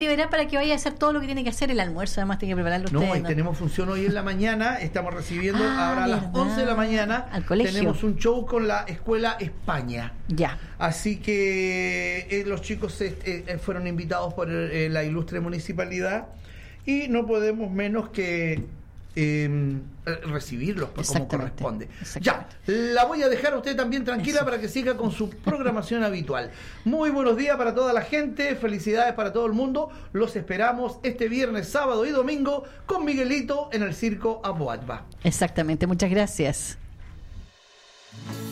liberar para que vaya a hacer todo lo que tiene que hacer. El almuerzo además tiene que prepararlo usted. No, y tenemos función hoy en la mañana, estamos recibiendo ahora a las ¿verdad? 11 de la mañana, Al colegio. tenemos un show con la Escuela España. Ya. Así que los chicos fueron invitados por la ilustre municipalidad y no podemos menos que recibirlos como corresponde. Ya, la voy a dejar a usted también tranquila para que siga con su programación habitual. Muy buenos días para toda la gente, felicidades para todo el mundo. Los esperamos este viernes, sábado y domingo con Miguelito en el Circo Aboatba. Exactamente, muchas gracias.